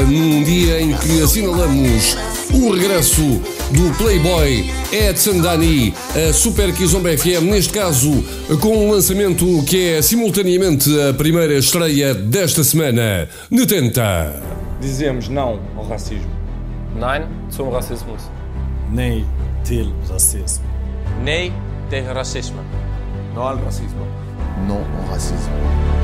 num dia em que assinalamos o regresso do Playboy Edson Dani, a Super Kizomba FM, neste caso com um lançamento que é simultaneamente a primeira estreia desta semana. Netenta. Dizemos não ao racismo. Nein zum Rassismus. Nee til racismo. Nee tegen racisme. No al racismo. No au racisme.